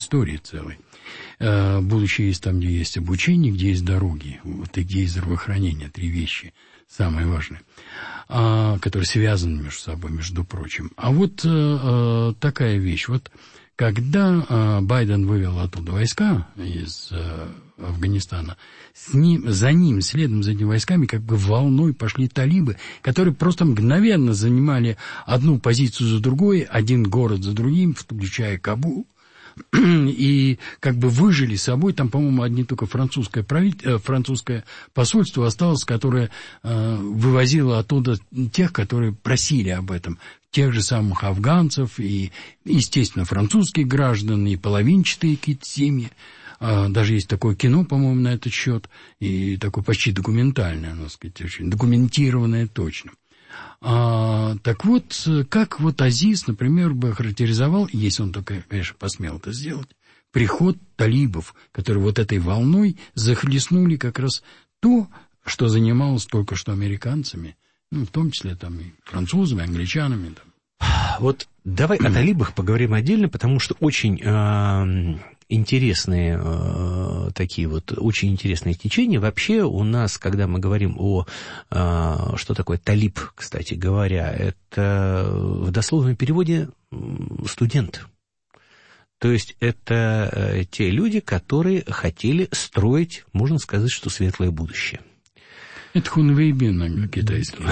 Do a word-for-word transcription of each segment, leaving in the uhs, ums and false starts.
истории целой. Будущее есть там, где есть обучение, где есть дороги, вот, и где есть здравоохранение. Три вещи самые важные, которые связаны между собой, между прочим. А вот такая вещь. Вот когда Байден вывел оттуда войска из Афганистана, с ним, за ним, следом за этими войсками, как бы волной пошли талибы, которые просто мгновенно занимали одну позицию за другой, один город за другим, включая Кабул, и как бы выжили собой. Там, по-моему, одни только французское, правитель, французское посольство осталось, которое э, вывозило оттуда тех, которые просили об этом. Тех же самых афганцев и, естественно, французских граждан, и половинчатые какие-то семьи. Даже есть такое кино, по-моему, на этот счет, и такое почти документальное, так сказать, очень документированное точно. А, так вот, как вот Азиз, например, бы охарактеризовал, если он только, конечно, посмел это сделать, приход талибов, которые вот этой волной захлестнули как раз то, что занималось только что американцами, ну, в том числе там и французами, англичанами. Там. Вот давай о талибах поговорим отдельно, потому что очень... Э- интересные э, такие вот, очень интересные течения. Вообще у нас, когда мы говорим о, э, что такое талиб, кстати говоря, это в дословном переводе студент. То есть это э, те люди, которые хотели строить, можно сказать, что светлое будущее. Это хунвейбин китайский.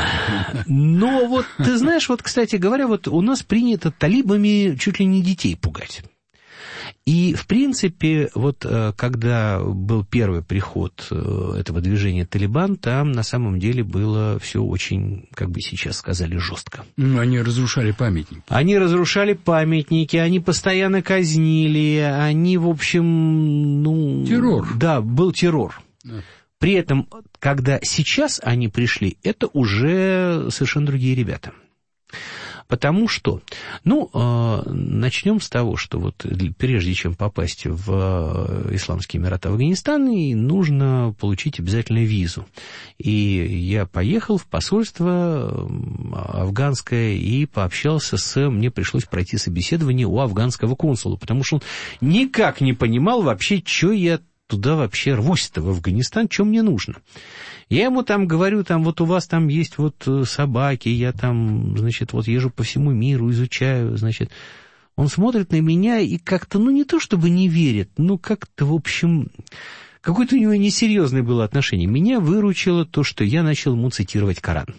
Но вот, ты знаешь, вот, кстати говоря, вот у нас принято талибами чуть ли не детей пугать. И, в принципе, вот когда был первый приход этого движения «Талибан», там на самом деле было все очень, как бы сейчас сказали, жестко. Ну, они разрушали памятники. Они разрушали памятники, они постоянно казнили, они, в общем, ну... Террор. Да, был террор. Да. При этом, когда сейчас они пришли, это уже совершенно другие ребята. Потому что, ну, э, начнем с того, что вот прежде чем попасть в Исламские Эмираты Афганистана, нужно получить обязательно визу. И я поехал в посольство афганское и пообщался с... Мне пришлось пройти собеседование у афганского консула, потому что он никак не понимал вообще, что я туда вообще рвусь-то, в Афганистан, что мне нужно. Я ему там говорю, там вот у вас там есть вот собаки, я там, значит, вот езжу по всему миру, изучаю, значит. Он смотрит на меня и как-то, ну, не то чтобы не верит, но как-то, в общем, какое-то у него несерьезное было отношение. Меня выручило то, что я начал ему цитировать Коран.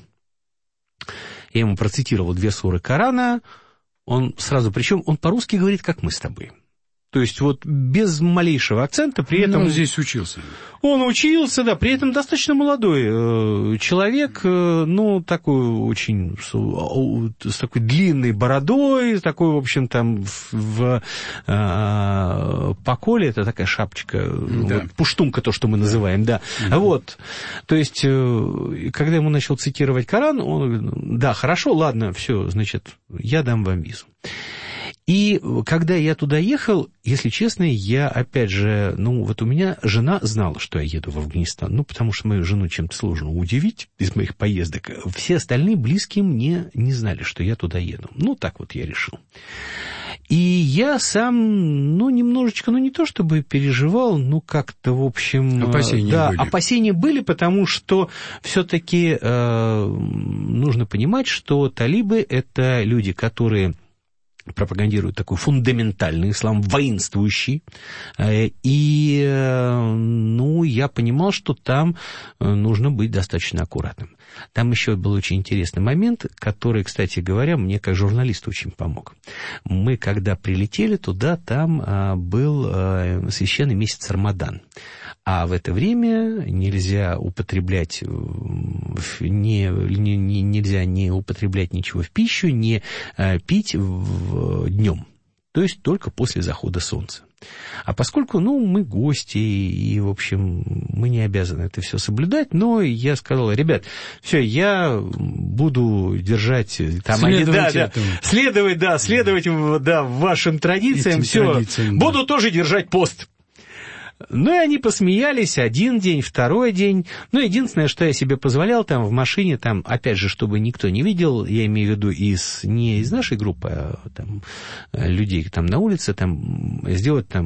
Я ему процитировал две суры Корана, он сразу, причем он по-русски говорит, как мы с тобой. То есть вот без малейшего акцента, при этом... Ну, он здесь учился. Он учился, да, при этом достаточно молодой э, человек, э, ну, такой очень, с, с такой длинной бородой, такой, в общем, там, в, в э, поколе, это такая шапочка, да. Вот, пуштунка, то, что мы называем, да. да. Вот, то есть, э, когда ему начал цитировать Коран, он говорит, да, хорошо, ладно, все, значит, я дам вам визу. И когда я туда ехал, если честно, я, опять же, ну, вот у меня жена знала, что я еду в Афганистан, ну, потому что мою жену чем-то сложно удивить из моих поездок. Все остальные близкие мне не знали, что я туда еду. Ну, так вот я решил. И я сам, ну, немножечко, ну, не то чтобы переживал, ну, как-то, в общем... Опасения да, были. Опасения были, потому что все-таки э, нужно понимать, что талибы – это люди, которые... пропагандируют такой фундаментальный ислам, воинствующий. И, ну, я понимал, что там нужно быть достаточно аккуратным. Там еще был очень интересный момент, который, кстати говоря, мне как журналисту очень помог. Мы, когда прилетели туда, там был священный месяц Рамадан. А в это время нельзя употреблять, не, не, не, нельзя не употреблять ничего в пищу, не пить днем. То есть только после захода солнца. А поскольку, ну, мы гости, и, в общем, мы не обязаны это все соблюдать, но я сказал, ребят, все, я буду держать... Там, следовать, да, да, следовать, да, следовать да, вашим традициям, все, буду да. тоже держать пост. Ну, и они посмеялись один день, второй день. Ну, единственное, что я себе позволял там в машине, там, опять же, чтобы никто не видел, я имею в виду из, не из нашей группы, а там, людей там на улице, там, сделать там